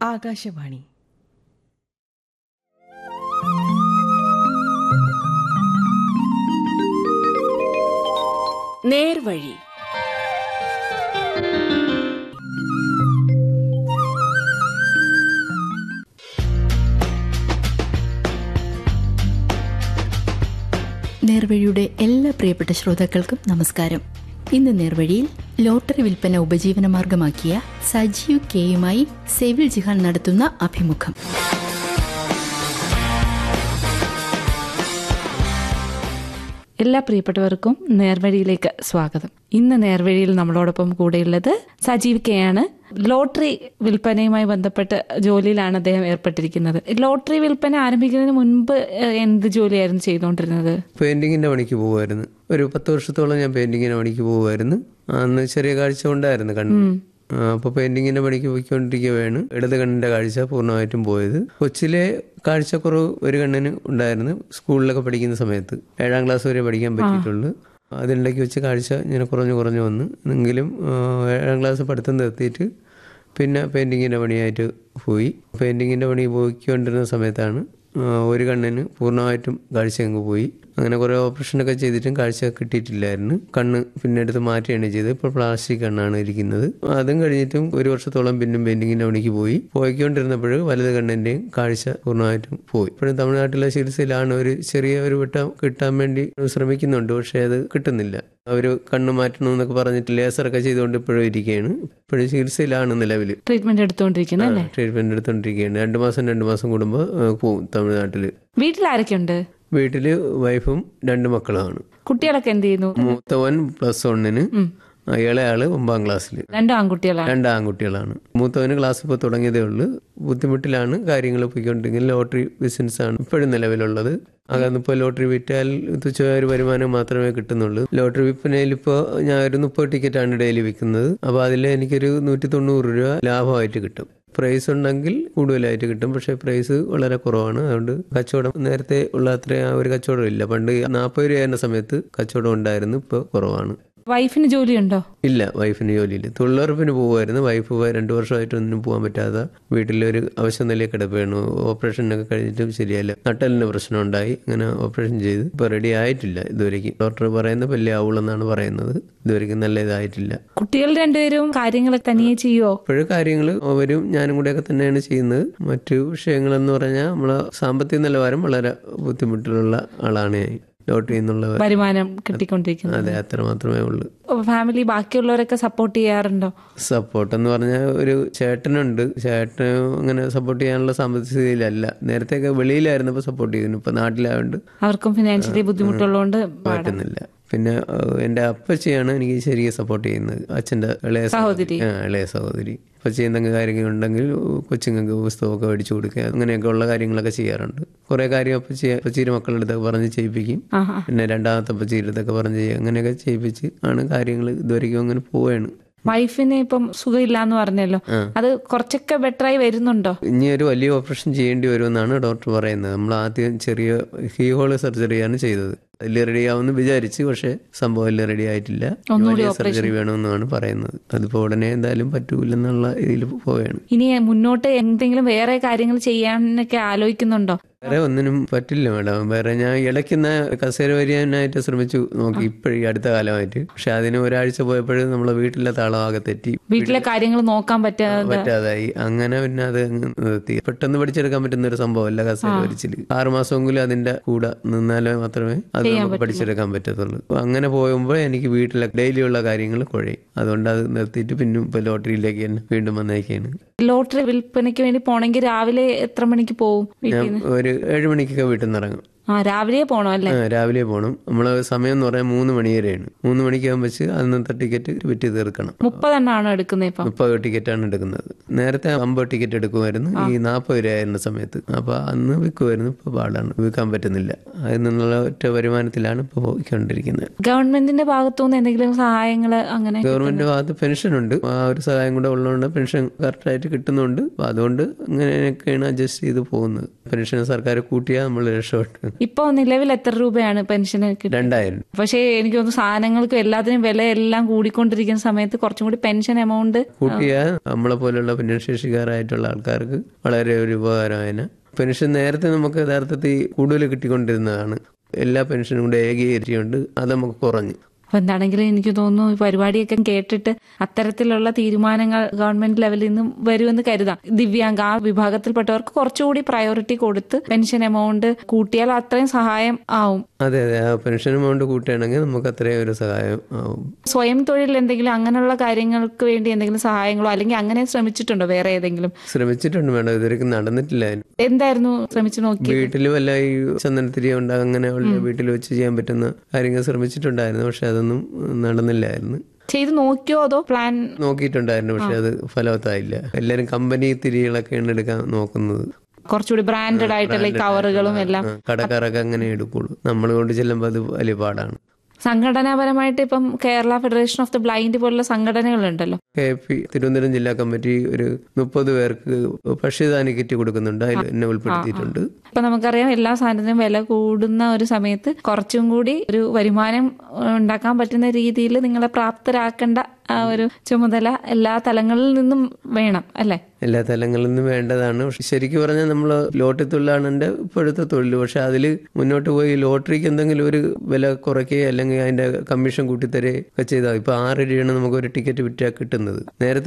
ആകാശവാണി. നേർവഴി. നേർവഴിയുടെ എല്ലാ പ്രിയപ്പെട്ട ശ്രോതാക്കൾക്കും നമസ്കാരം. ഇന്ന് നേർവഴിയിൽ ലോട്ടറി വിൽപ്പന ഉപജീവനമാർഗമാക്കിയ സജീവ് കെയുമായി സെവിൽ ജിഹാൻ നടത്തുന്ന അഭിമുഖം. എല്ലാ പ്രിയപ്പെട്ടവർക്കും നേർവഴിയിലേക്ക് സ്വാഗതം. ഇന്ന് നേർവഴിയിൽ നമ്മളോടൊപ്പം കൂടെയുള്ളത് സജീവ് കെ ആണ്. ലോട്ടറി വിൽപ്പനയുമായി ബന്ധപ്പെട്ട് ജോലിയിലാണ് അദ്ദേഹം ഏർപ്പെട്ടിരിക്കുന്നത്. ലോട്ടറി വിൽപ്പന ആരംഭിക്കുന്നതിന് മുൻപ് എന്ത് ജോലിയായിരുന്നു ചെയ്തുകൊണ്ടിരുന്നത്? പെയിന്റിങ്ങിന്റെ പണിക്ക് പോകുമായിരുന്നു. ഒരു 10 വർഷത്തോളം ഞാൻ പെയിന്റിങ്ങിന്റെ പണിക്ക് പോകുമായിരുന്നു. അന്ന് ചെറിയ കാഴ്ച ഉണ്ടായിരുന്നു കണ്ണു. അപ്പോൾ പെയിന്റിങ്ങിന്റെ പണിക്ക് പോയിക്കൊണ്ടിരിക്കുകയാണ് ഇടത് കണ്ണിന്റെ കാഴ്ച പൂർണ്ണമായിട്ടും പോയത്. കൊച്ചിലെ കാഴ്ചക്കുറവ് ഒരു കണ്ണിന് ഉണ്ടായിരുന്നു. സ്കൂളിലൊക്കെ പഠിക്കുന്ന സമയത്ത് 7ാം ക്ലാസ് വരെ പഠിക്കാൻ പറ്റിയിട്ടുള്ളൂ. അതിനിടയ്ക്ക് വെച്ച് കാഴ്ച ഇങ്ങനെ കുറഞ്ഞു വന്നു. എങ്കിലും 7ാം ക്ലാസ് പഠിത്തം നിർത്തിയിട്ട് പിന്നെ പെയിന്റിങ്ങിന്റെ പണിയായിട്ട് പോയി. പെയിന്റിങ്ങിന്റെ പണി പോയിക്കൊണ്ടിരുന്ന സമയത്താണ് ഒരു കണ്ണിന് പൂർണ്ണമായിട്ടും കാഴ്ച അങ്ങ് പോയി. അങ്ങനെ കുറേ ഓപ്പറേഷനൊക്കെ ചെയ്തിട്ടും കാഴ്ച കിട്ടിയിട്ടില്ലായിരുന്നു. കണ്ണ് പിന്നെ എടുത്ത് മാറ്റുകയാണ് ചെയ്തത്. ഇപ്പോൾ പ്ലാസ്റ്റിക് കണ്ണാണ് ഇരിക്കുന്നത്. അതും കഴിഞ്ഞിട്ടും 1 വർഷത്തോളം പിന്നും പെയിന്റിങ്ങിന്റെ പണിക്ക് പോയിക്കൊണ്ടിരുന്നപ്പോൾ വലത് കണ്ണിന്റെയും കാഴ്ച പൂർണ്ണമായിട്ടും പോയി. ഇപ്പോഴും തമിഴ്നാട്ടിലെ ചികിത്സയിലാണ്. ഒരു ചെറിയ ഒരു വെട്ടം കിട്ടാൻ വേണ്ടി ശ്രമിക്കുന്നുണ്ട്. പക്ഷെ അത് കിട്ടുന്നില്ല. അവർ കണ്ണ് മാറ്റണമെന്നൊക്കെ പറഞ്ഞിട്ട് ലേസറൊക്കെ ചെയ്തുകൊണ്ട് ഇപ്പോഴും ഇരിക്കുകയാണ്. ഇപ്പോഴും ചികിത്സയിലാണ് നിലവിൽ. ട്രീറ്റ്മെന്റ് എടുത്തുകൊണ്ടിരിക്കുന്നത്. ട്രീറ്റ്മെന്റ് എടുത്തുകൊണ്ടിരിക്കുകയാണ്. 2 മാസം കൂടുമ്പോൾ പോവും തമിഴ്നാട്ടില്. വീട്ടിൽ ആരൊക്കെയുണ്ട്? വീട്ടില് വൈഫും 2 മക്കളുമാണ്. കുട്ടികളൊക്കെ എന്ത് ചെയ്യുന്നു? മൂത്തവൻ +1, ഇളയാള് 9ാം ക്ലാസ്സിൽ. 2 ആൺകുട്ടികളാണ്. 2 ആൺകുട്ടികളാണ്. മൂത്തവന് ക്ലാസ് ഇപ്പോൾ തുടങ്ങിയതേ ഉള്ളൂ. ബുദ്ധിമുട്ടിലാണ് കാര്യങ്ങൾ പോയിക്കൊണ്ടിരിക്കുന്നത്. ലോട്ടറി ബിസിനസ് ആണ് ഇപ്പോഴും നിലവിലുള്ളത്. ഇപ്പോൾ ലോട്ടറി വിറ്റാൽ തുച്ഛമായ ഒരു വരുമാനം മാത്രമേ കിട്ടുന്നുള്ളൂ. ലോട്ടറി വിൽപ്പനയിൽ ഇപ്പോൾ ഞാൻ ഒരു 30 ടിക്കറ്റാണ് ഡെയിലി വിൽക്കുന്നത്. അപ്പോൾ അതിൽ എനിക്കൊരു 190 രൂപ ലാഭമായിട്ട് കിട്ടും. പ്രൈസ് ഉണ്ടെങ്കിൽ കൂടുതലായിട്ട് കിട്ടും. പക്ഷെ പ്രൈസ് വളരെ കുറവാണ്. അതുകൊണ്ട് കച്ചവടം നേരത്തെ ഉള്ള അത്രയും ഒരു കച്ചവടം ഇല്ല. പണ്ട് 40 രൂപ സമയത്ത് കച്ചവടം ഉണ്ടായിരുന്നു. ഇപ്പോൾ കുറവാണ്. വൈഫിന് ജോലിയുണ്ടോ? ഇല്ല, വൈഫിന് ജോലിയില്ല. തൊഴിലുറപ്പിന് പോകുമായിരുന്നു. വൈഫ് 2 വർഷമായിട്ടൊന്നും പോകാൻ പറ്റാതെ വീട്ടിലൊരു അവശ നിലയിൽ കിടക്കുകയാണ്. ഓപ്പറേഷനൊക്കെ കഴിഞ്ഞിട്ടും ശരിയല്ല. നട്ടലിന് പ്രശ്നം ഉണ്ടായി. അങ്ങനെ ഓപ്പറേഷൻ ചെയ്ത് ഇപ്പോൾ റെഡി ആയിട്ടില്ല ഇതുവരെയ്ക്കും. ഡോക്ടർ പറയുന്നത് വലിയ ആവുള്ളെന്നാണ് പറയുന്നത്. ഇതുവരെയ്ക്കും നല്ല ഇതായിട്ടില്ല. കുട്ടികൾ 2പേരും കാര്യങ്ങൾ തനിയെ ചെയ്യുമോ? ഇപ്പോഴും കാര്യങ്ങൾ അവരും ഞാനും കൂടെയൊക്കെ തന്നെയാണ് ചെയ്യുന്നത്. മറ്റു വിഷയങ്ങളെന്ന് പറഞ്ഞാൽ നമ്മളെ സാമ്പത്തിക നിലവാരം വളരെ ബുദ്ധിമുട്ടിലുള്ള ആളാണ് ഞാൻ. ലോട്ടറി എന്നുള്ള വരുമാനം കിട്ടിക്കൊണ്ടിരിക്കുന്നത്. അതെ, അത്ര മാത്രമേ ഉള്ളൂ. ഫാമിലി ബാക്കിയുള്ളവരൊക്കെ സപ്പോർട്ട് ചെയ്യാറുണ്ടോ? സപ്പോർട്ട് എന്ന് പറഞ്ഞാൽ ഒരു ചേട്ടനുണ്ട്. ചേട്ടന് അങ്ങനെ സപ്പോർട്ട് ചെയ്യാനുള്ള സാമ്പത്തിക സ്ഥിതിയിലല്ല. നേരത്തെയൊക്കെ വെളിയിലായിരുന്നപ്പോൾ സപ്പോർട്ട് ചെയ്യുന്നു. ഇപ്പൊ നാട്ടിലായോണ്ട് അവർക്കും ഫിനാൻഷ്യലി ബുദ്ധിമുട്ടുള്ളതുകൊണ്ട് പറ്റുന്നില്ല. പിന്നെ എൻ്റെ അപ്പച്ചിയാണ് എനിക്ക് ശരിക്കും സപ്പോർട്ട് ചെയ്യുന്നത്. അച്ഛൻ്റെ ഇളയ സഹോദരി. അപ്പച്ചി എന്തെങ്കിലും കാര്യങ്ങളുണ്ടെങ്കിൽ കൊച്ചുങ്ങൾക്ക് പുസ്തകമൊക്കെ മേടിച്ചു കൊടുക്കുക, അങ്ങനെയൊക്കെ ഉള്ള കാര്യങ്ങളൊക്കെ ചെയ്യാറുണ്ട്. കുറെ കാര്യം അപ്പച്ചിയുടെ മക്കളുടെ അടുത്തൊക്കെ പറഞ്ഞ് ചെയ്യിപ്പിക്കും. പിന്നെ 2ാമത്തെ അപ്പച്ചിയുടെ അടുത്തൊക്കെ പറഞ്ഞ് ചെയ്യുക. അങ്ങനെയൊക്കെ ചെയ്യിപ്പിച്ച് ആണ് കാര്യങ്ങൾ ഇതുവരെയ്ക്കും അങ്ങനെ പോവുകയാണ്. വൈഫിന് ഇപ്പം സുഖമില്ല എന്ന് പറഞ്ഞല്ലോ, അത് കുറച്ചൊക്കെ ബെറ്ററായി വരുന്നുണ്ടോ? ഇനി ഒരു വലിയ ഓപ്പറേഷൻ ചെയ്യേണ്ടി വരുമെന്നാണ് ഡോക്ടർ പറയുന്നത്. നമ്മൾ ആദ്യം ചെറിയ കീഹോൾ സർജറിയാണ് ചെയ്തത്. വലിയ റെഡിയാവുമെന്ന് വിചാരിച്ചു. പക്ഷെ സംഭവം എല്ലാം റെഡി ആയിട്ടില്ല. വലിയ സർജറി വേണമെന്നാണ് പറയുന്നത്. അതിപ്പോ ഉടനെ എന്തായാലും പറ്റൂലെന്നുള്ള രീതിയിൽ പോവുകയാണ്. ഇനി മുന്നോട്ട് എന്തെങ്കിലും വേറെ കാര്യങ്ങൾ ചെയ്യാനൊക്കെ ആലോചിക്കുന്നുണ്ടോ? വേറെ ഒന്നിനും പറ്റില്ല മാഡം. വേറെ ഞാൻ ഇടയ്ക്കുന്ന കസേര വരിയാനായിട്ട് ശ്രമിച്ചു നോക്കി ഇപ്പോഴും അടുത്ത കാലമായിട്ട്. പക്ഷെ അതിന് ഒരാഴ്ച പോയപ്പോഴും നമ്മളെ വീട്ടിലെ താളം ആകെ തെറ്റി. വീട്ടിലെ കാര്യങ്ങൾ നോക്കാൻ പറ്റാതായി. അങ്ങനെ പിന്നെ അത് നിർത്തി. പെട്ടെന്ന് പഠിച്ചെടുക്കാൻ പറ്റുന്ന ഒരു സംഭവമല്ല കസേര വരിച്ചില്. 6 മാസമെങ്കിലും അതിന്റെ കൂടെ നിന്നാലേ മാത്രമേ അത് നമുക്ക് പഠിച്ചെടുക്കാൻ പറ്റത്തുള്ളൂ. അങ്ങനെ പോകുമ്പോൾ എനിക്ക് വീട്ടിലെ ഡെയിലിയുള്ള കാര്യങ്ങൾ കുഴയും. അതുകൊണ്ട് അത് നിർത്തിയിട്ട് പിന്നെ ഇപ്പൊ ലോട്ടറിയിലേക്ക് തന്നെ വീണ്ടും വന്നേക്കാണ്. ലോട്ടറി വിൽപ്പനയ്ക്ക് വേണ്ടി പോണെങ്കിൽ രാവിലെ എത്ര മണിക്ക് പോകും? ഞാൻ ഒരു 7 മണിക്കൊക്കെ വീട്ടിൽ നിന്ന് ഇറങ്ങും. രാവിലെ പോകണം അല്ലേ? രാവിലെ പോകണം. നമ്മളെ സമയം എന്ന് പറയാൻ 3 മണി വരെയാണ്. 3 മണിക്കാകുമ്പോൾ വെച്ച് അന്നത്തെ ടിക്കറ്റ് വിറ്റ് തീർക്കണം. 30 എടുക്കുന്നത്. 30 ടിക്കറ്റാണ് എടുക്കുന്നത്. നേരത്തെ 50 ടിക്കറ്റ് എടുക്കുമായിരുന്നു. ഈ 40 രൂപയായിരുന്ന സമയത്ത്. അപ്പൊ അന്ന് വിൽക്കുമായിരുന്നു. ഇപ്പൊ പാടാണ്, വിൽക്കാൻ പറ്റുന്നില്ല. അതിൽ നിന്നുള്ള ഒറ്റ വരുമാനത്തിലാണ് ഇപ്പൊ പോയിക്കൊണ്ടിരിക്കുന്നത്. ഗവൺമെന്റിന്റെ ഭാഗത്തുനിന്ന് എന്തെങ്കിലും സഹായങ്ങൾ അങ്ങനെ? ഗവൺമെന്റിന്റെ ഭാഗത്ത് പെൻഷൻ ഉണ്ട്. ആ ഒരു സഹായം കൂടെ ഉള്ളതുകൊണ്ട് പെൻഷൻ കറക്റ്റായിട്ട് കിട്ടുന്നുണ്ട്. അപ്പൊ അതുകൊണ്ട് ഇങ്ങനെയൊക്കെയാണ് അഡ്ജസ്റ്റ് ചെയ്ത് പോകുന്നത്. പെൻഷൻ സർക്കാർ കൂട്ടിയാൽ നമ്മൾ രക്ഷപ്പെട്ടു. ഇപ്പൊ നിലവിൽ എത്ര രൂപയാണ് പെൻഷന് കിട്ടുന്നത്? 2000. പക്ഷേ എനിക്ക് തോന്നുന്നു സാധനങ്ങൾക്കും എല്ലാത്തിനും വില എല്ലാം കൂടിക്കൊണ്ടിരിക്കുന്ന സമയത്ത് കുറച്ചും കൂടി പെൻഷൻ എമൗണ്ട് കൂട്ടിയാൽ നമ്മളെ പോലുള്ള ഭിന്നശേഷിക്കാരായിട്ടുള്ള ആൾക്കാർക്ക് വളരെ ഒരു ഉപകാരമായതിന്. പെൻഷൻ നേരത്തെ നമുക്ക് യഥാർത്ഥത്തിൽ കൂടുതൽ കിട്ടിക്കൊണ്ടിരുന്നതാണ്. എല്ലാ പെൻഷനും കൂടെ ഏകീകരിച്ചുകൊണ്ട് അത് നമുക്ക് കുറഞ്ഞു. അപ്പൊ എന്താണെങ്കിലും എനിക്ക് തോന്നുന്നു ഈ പരിപാടിയൊക്കെ കേട്ടിട്ട് അത്തരത്തിലുള്ള തീരുമാനങ്ങൾ ഗവൺമെന്റ് ലെവലിൽ നിന്നും വരുമെന്ന് കരുതാം. ദിവ്യാംഗ ആ വിഭാഗത്തിൽപ്പെട്ടവർക്ക് കുറച്ചുകൂടി പ്രയോറിറ്റി കൊടുത്ത് പെൻഷൻ എമൗണ്ട് കൂട്ടിയാൽ അത്രയും സഹായം ആവും. അതെ അതെ, ആ പെൻഷൻ എമൗണ്ട് കൂട്ടുകയാണെങ്കിൽ നമുക്ക് അത്രയും ഒരു സഹായം ആവും. സ്വയം തൊഴിൽ എന്തെങ്കിലും അങ്ങനെയുള്ള കാര്യങ്ങൾക്ക് വേണ്ടി എന്തെങ്കിലും സഹായങ്ങളോ അല്ലെങ്കിൽ അങ്ങനെ ശ്രമിച്ചിട്ടുണ്ടോ വേറെ ഏതെങ്കിലും? ശ്രമിച്ചിട്ടുണ്ട് മേഡം, ഇതുവരെയ്ക്കും നടന്നിട്ടില്ല. എന്തായിരുന്നു ശ്രമിച്ചു നോക്കി? വീട്ടിൽ വല്ല ഈ ചന്ദനത്തിരി ഉണ്ട് അങ്ങനെ വീട്ടിൽ വെച്ച് ചെയ്യാൻ പറ്റുന്ന കാര്യങ്ങൾ ശ്രമിച്ചിട്ടുണ്ടായിരുന്നു. പക്ഷെ അതൊന്നും നടന്നില്ലായിരുന്നു. ചെയ്ത് നോക്കിയോ അതോ പ്ലാൻ നോക്കിയിട്ടുണ്ടായിരുന്നു, പക്ഷെ അത് ഫലവത്തായില്ല. എല്ലാരും കമ്പനി തിരികളൊക്കെയാണ് എടുക്കാൻ നോക്കുന്നത്. കുറച്ചുകൂടി ബ്രാൻഡഡ് ആയിട്ടുള്ള ഈ കവറുകളും എല്ലാം കടക്കാരൊക്കെ അങ്ങനെ എടുക്കുള്ളൂ. നമ്മൾ കൊണ്ട് ചെല്ലുമ്പോൾ അത് വലിയ പാടാണ്. സംഘടനാപരമായിട്ട് ഇപ്പം Kerala federation of the blind പോലുള്ള സംഘടനകളുണ്ടല്ലോ. KP തിരുവനന്തപുരം ജില്ലാ കമ്മിറ്റി ഒരു 30 പേർക്ക് ഭക്ഷ്യധാന്യ കിറ്റ് കൊടുക്കുന്നുണ്ട്. അതിൽ എന്നെ ഉൾപ്പെടുത്തിയിട്ടുണ്ട്. ഇപ്പൊ നമുക്കറിയാം എല്ലാ സാധനത്തിനും വില കൂടുന്ന ഒരു സമയത്ത് കുറച്ചും കൂടി ഒരു വരുമാനം ഉണ്ടാക്കാൻ പറ്റുന്ന രീതിയിൽ നിങ്ങളെ പ്രാപ്തരാക്കേണ്ട ആ ഒരു ചുമതല എല്ലാ തലങ്ങളിൽ നിന്നും വേണം അല്ലെ? എല്ലാ തലങ്ങളിൽ നിന്നും വേണ്ടതാണ്. പക്ഷെ ശരിക്കും പറഞ്ഞാൽ നമ്മൾ ലോട്ടറി തൊഴിലാണ് എൻ്റെ ഇപ്പോഴത്തെ തൊഴിൽ. പക്ഷെ അതിൽ മുന്നോട്ട് പോയി ലോട്ടറിക്ക് എന്തെങ്കിലും ഒരു വില കുറയ്ക്കുകയോ അല്ലെങ്കിൽ അതിന്റെ കമ്മീഷൻ കൂട്ടിത്തരുകയോ ഒക്കെ ചെയ്താൽ ഇപ്പൊ 6 രൂപയാണ് നമുക്ക് ഒരു ടിക്കറ്റ് വിറ്റാൽ കിട്ടുന്നത്. നേരത്തെ